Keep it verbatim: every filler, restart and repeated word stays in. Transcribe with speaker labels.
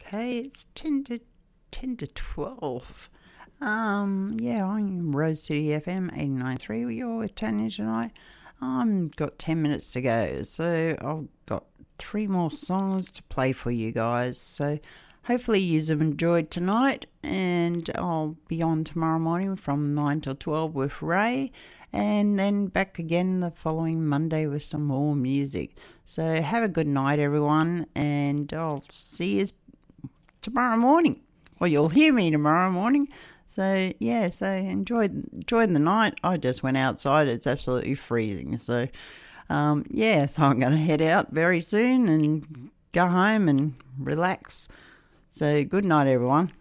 Speaker 1: Okay, it's ten to ten to twelve. Um, yeah, I'm Rose City F M eighty-nine point three. You're with Tanya tonight. I've got ten minutes to go, so I've got three more songs to play for you guys. So hopefully you've enjoyed tonight, and I'll be on tomorrow morning from nine till twelve with Ray, and then back again the following Monday with some more music. So have a good night, everyone, and I'll see you tomorrow morning. Well, you'll hear me tomorrow morning. So, yeah, so enjoy, enjoy the night. I just went outside. It's absolutely freezing. So, um, yeah, so I'm going to head out very soon and go home and relax. So, good night, everyone.